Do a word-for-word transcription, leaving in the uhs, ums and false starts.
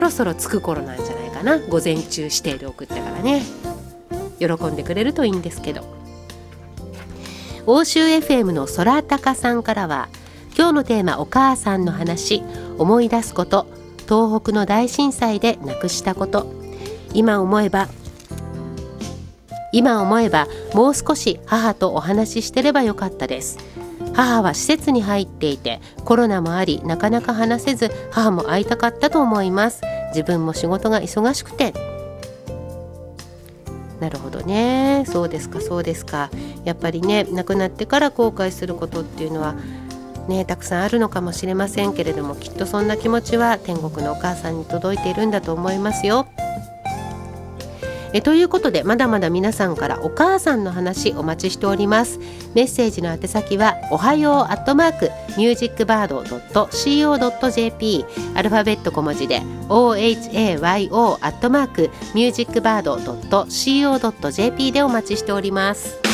ろそろ着く頃なんじゃないかな。午前中指定で送ったからね、喜んでくれるといいんですけど。欧州 エフエム の空高さんからは、今日のテーマお母さんの話、思い出すこと、東北の大震災で亡くしたこと、今思えば今思えばもう少し母とお話ししてればよかったです。母は施設に入っていてコロナもありなかなか話せず、母も会いたかったと思います。自分も仕事が忙しくて。なるほどね、そうですかそうですか。やっぱりね、亡くなってから後悔することっていうのはね、たくさんあるのかもしれませんけれども、きっとそんな気持ちは天国のお母さんに届いているんだと思いますよ。えということで、まだまだ皆さんからお母さんの話お待ちしております。メッセージの宛先はおはようアットマークミュージックバードドットシーオードットジェーピー、 アルファベット小文字で オーエイチエーワイオー アットマークミュージックバードドットシーオードットジェーピー でお待ちしております。